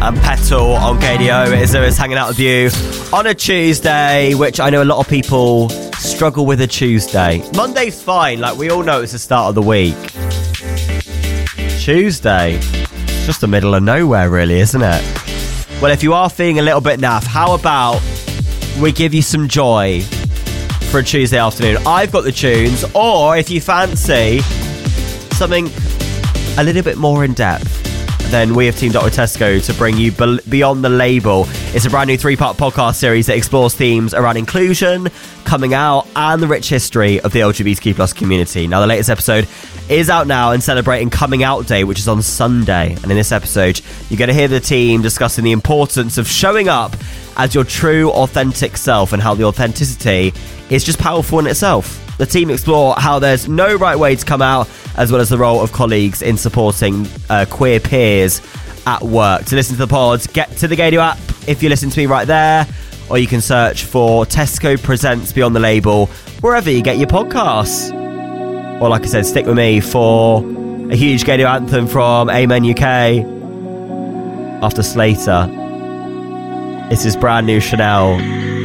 and Petal on KDO. It is Lewis hanging out with you on a Tuesday, which I know a lot of people struggle with a Tuesday. Monday's fine, like we all know it's the start of the week. Tuesday, it's just the middle of nowhere really, isn't it? Well, if you are feeling a little bit naff, how about we give you some joy for a Tuesday afternoon? I've got the tunes, or if you fancy something a little bit more in depth, then we have teamed up with Tesco to bring you Beyond the Label. It's a brand new 3-part podcast series that explores themes around inclusion, coming out, and the rich history of the LGBTQ plus community. Now, the latest episode is out now and celebrating Coming Out Day, which is on Sunday. And in this episode, you're going to hear the team discussing the importance of showing up as your true, authentic self and how the authenticity is just powerful in itself. The team explore how there's no right way to come out, as well as the role of colleagues in supporting queer peers at work. To listen to the pods, get to the Gadio app if you listen to me right there, or you can search for Tesco Presents Beyond the Label wherever you get your podcasts. Or like I said, stick with me for a huge Gadio anthem from Amen UK after Slater. This is brand new Chanel.